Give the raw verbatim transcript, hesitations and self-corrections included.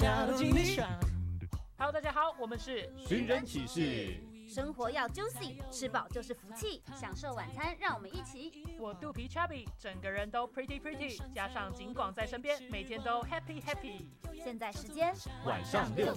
搞精爽。 Hello， 大家好，我们是寻人启事。 生活要 juicy， 吃饱就是福气。享受晚餐，让我们一起。 我肚皮 chubby， 整个人都 pretty pretty， 加上景广在身边，每天都 happy happy。 现在时间晚上六点。